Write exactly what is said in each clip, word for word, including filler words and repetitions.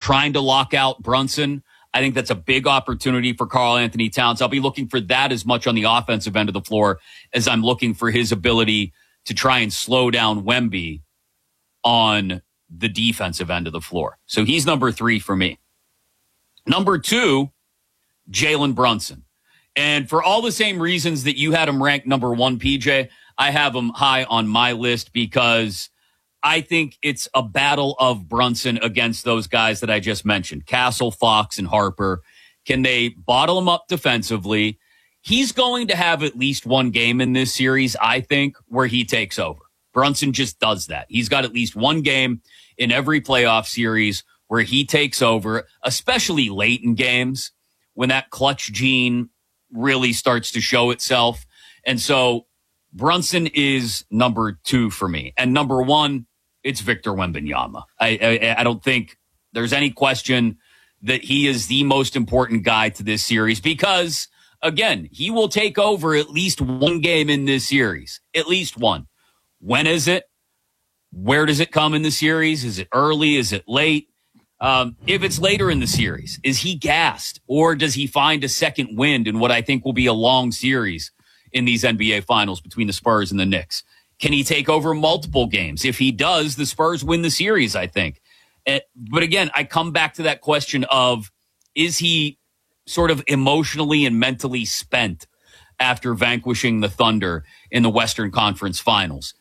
trying to lock out Brunson. I think that's a big opportunity for Karl-Anthony Towns. I'll be looking for that as much on the offensive end of the floor as I'm looking for his ability to try and slow down Wemby on the defensive end of the floor. So he's number three for me. Number two, Jalen Brunson. And for all the same reasons that you had him ranked number one, P J, I have him high on my list because I think it's a battle of Brunson against those guys that I just mentioned, Castle, Fox, and Harper. Can they bottle him up defensively? He's going to have at least one game in this series, I think, where he takes over. Brunson just does that. He's got at least one game in every playoff series where he takes over, especially late in games when that clutch gene really starts to show itself. And so Brunson is number two for me. And number one, it's Victor Wembanyama. I, I, I don't think there's any question that he is the most important guy to this series because, again, he will take over at least one game in this series. At least one. When is it? Where does it come in the series? Is it early? Is it late? Um, if it's later in the series, is he gassed? Or does he find a second wind in what I think will be a long series in these N B A Finals between the Spurs and the Knicks? Can he take over multiple games? If he does, the Spurs win the series, I think. Uh, but again, I come back to that question of, is he sort of emotionally and mentally spent after vanquishing the Thunder in the Western Conference Finals?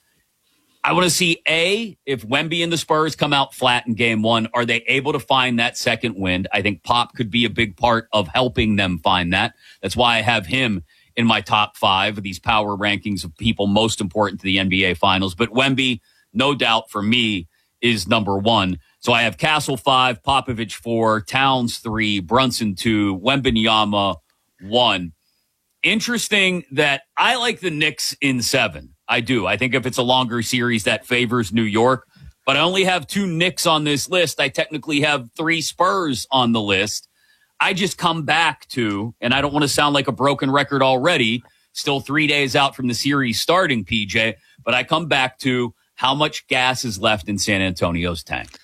I want to see, A, if Wemby and the Spurs come out flat in game one, are they able to find that second wind? I think Pop could be a big part of helping them find that. That's why I have him in my top five of these power rankings of people most important to the N B A Finals. But Wemby, no doubt for me, is number one. So I have Castle five, Popovich four, Towns three, Brunson two, Wembanyama one. Interesting that I like the Knicks in seven. I do. I think if it's a longer series, that favors New York. But I only have two Knicks on this list. I technically have three Spurs on the list. I just come back to, and I don't want to sound like a broken record already, still three days out from the series starting, P J, but I come back to how much gas is left in San Antonio's tank.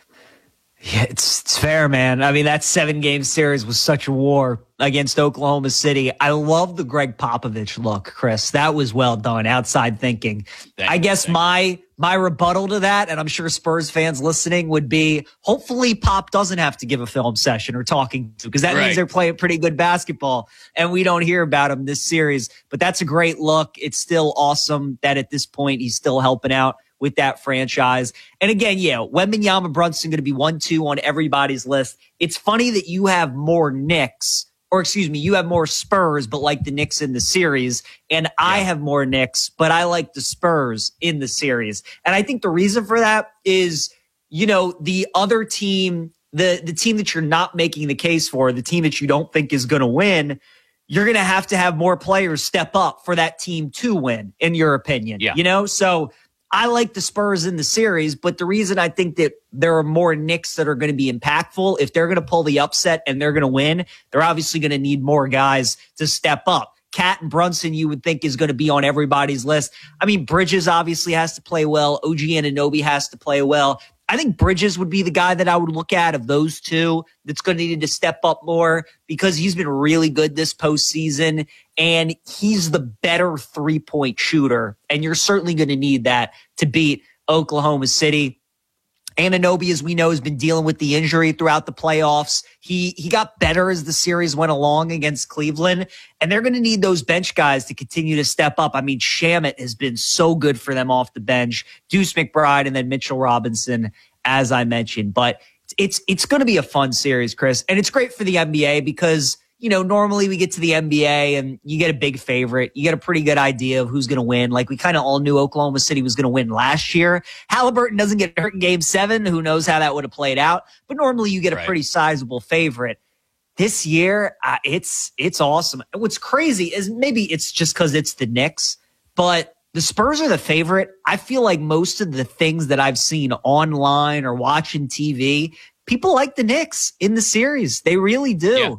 Yeah, it's, it's fair, man. I mean, that seven-game series was such a war against Oklahoma City. I love the Greg Popovich look, Chris. That was well done. Outside thinking. Thank I you, guess my my rebuttal to that, and I'm sure Spurs fans listening would be, hopefully Pop doesn't have to give a film session or talking to, because that right. means they're playing pretty good basketball, and we don't hear about him this series. But that's a great look. It's still awesome that at this point he's still helping out with that franchise. And again, yeah, Wembanyama, Brunson going to be one, two on everybody's list. It's funny that you have more Knicks, or excuse me, you have more Spurs, but like the Knicks in the series. And I yeah. have more Knicks, but I like the Spurs in the series. And I think the reason for that is, you know, the other team, the, the team that you're not making the case for, the team that you don't think is going to win, you're going to have to have more players step up for that team to win, in your opinion. Yeah. You know, so I like the Spurs in the series, but the reason I think that there are more Knicks that are going to be impactful, if they're going to pull the upset and they're going to win, they're obviously going to need more guys to step up. Cat and Brunson, you would think, is going to be on everybody's list. I mean, Bridges obviously has to play well. O G Anunoby has to play well. I think Bridges would be the guy that I would look at of those two that's going to need to step up more, because he's been really good this postseason and he's the better three-point shooter. And you're certainly going to need that to beat Oklahoma City. Anunoby, as we know, has been dealing with the injury throughout the playoffs. He he got better as the series went along against Cleveland, and they're going to need those bench guys to continue to step up. I mean, Shamet has been so good for them off the bench, Deuce McBride, and then Mitchell Robinson, as I mentioned. But it's it's going to be a fun series, Chris, and it's great for the N B A because, you know, normally we get to the N B A and you get a big favorite. You get a pretty good idea of who's going to win. Like, we kind of all knew Oklahoma City was going to win last year. Halliburton doesn't get hurt in game seven. Who knows how that would have played out? But normally you get a right. pretty sizable favorite. This year, uh, it's it's awesome. And what's crazy is maybe it's just because it's the Knicks, but the Spurs are the favorite. I feel like most of the things that I've seen online or watching T V, people like the Knicks in the series. They really do. Yeah.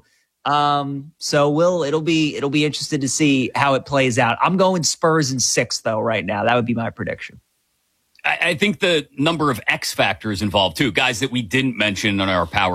Um, so we'll, it'll be, it'll be interested to see how it plays out. I'm going Spurs in six though right now. That would be my prediction. I, I think the number of X factors involved too, guys that we didn't mention on our power